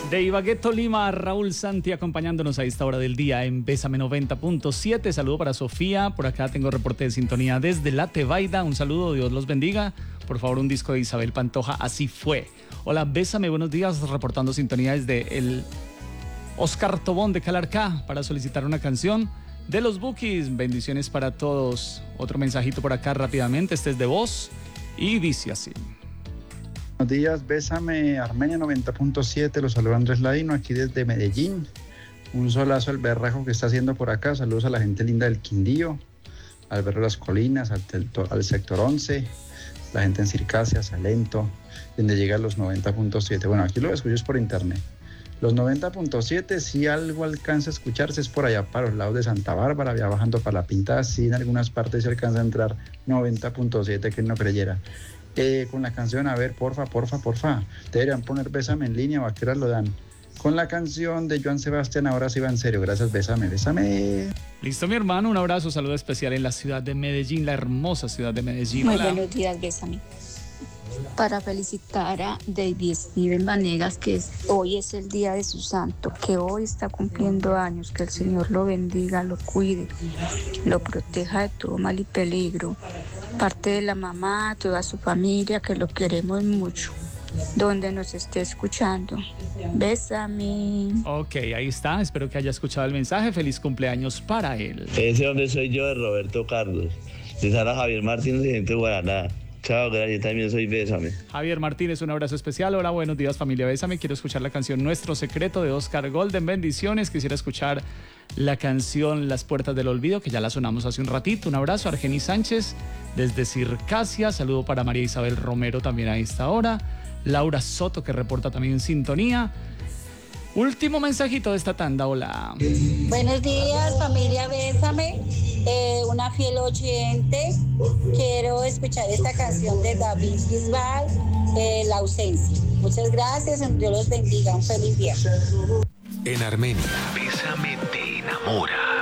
De Ibagué, Tolima, Raúl Santi acompañándonos a esta hora del día en Bésame 90.7. Saludo para Sofía, por acá tengo reporte de sintonía desde La Tebaida. Un saludo, Dios los bendiga. Por favor, un disco de Isabel Pantoja, Así Fue. Hola, Bésame, buenos días, reportando sintonía desde el Oscar Tobón de Calarcá para solicitar una canción de los Bukis. Bendiciones para todos. Otro mensajito por acá rápidamente, este es de voz y dice así. Buenos días, Bésame, Armenia 90.7, los saluda Andrés Ladino, aquí desde Medellín. Un solazo al berrajo que está haciendo por acá, saludos a la gente linda del Quindío, al Berro de las Colinas, al sector 11, la gente en Circasia, Salento, donde llega a los 90.7. Bueno, aquí lo escucho es por internet. Los 90.7, si algo alcanza a escucharse es por allá para los lados de Santa Bárbara, ya bajando para La Pintada, sí en algunas partes se alcanza a entrar 90.7, que no creyera. Con la canción, a ver, porfa, deberían poner Bésame en línea, vaqueras lo dan. Con la canción de Joan Sebastián, ahora sí va en serio, gracias, Bésame. Listo, mi hermano, un abrazo, saludo especial en la ciudad de Medellín, la hermosa ciudad de Medellín. Muy Hola. buenos días, Bésame. Para felicitar a David Steven Vanegas, que hoy es el día de su santo, que hoy está cumpliendo años, que el Señor lo bendiga, lo cuide, lo proteja de todo mal y peligro. Parte de la mamá, toda su familia, que lo queremos mucho, donde nos esté escuchando. Bésame. Ok, ahí está, espero que haya escuchado el mensaje. Feliz cumpleaños para él. Ese hombre soy yo, de Roberto Carlos, de Sara Javier Martínez, de gente de Guaraná. Chao, gracias, también soy Bésame. Javier Martínez, un abrazo especial. Hola, buenos días, familia Bésame. Quiero escuchar la canción Nuestro Secreto de Oscar Golden. Bendiciones. Quisiera escuchar la canción Las Puertas del Olvido, que ya la sonamos hace un ratito. Un abrazo, Argeni Sánchez, desde Circasia. Saludo para María Isabel Romero también a esta hora. Laura Soto, que reporta también en sintonía. Último mensajito de esta tanda. Hola. Buenos días, familia Bésame. Una fiel oyente. Quiero escuchar esta canción de David Bisbal, La Ausencia. Muchas gracias, Dios los bendiga. Un feliz día. En Armenia, Bésame te enamora.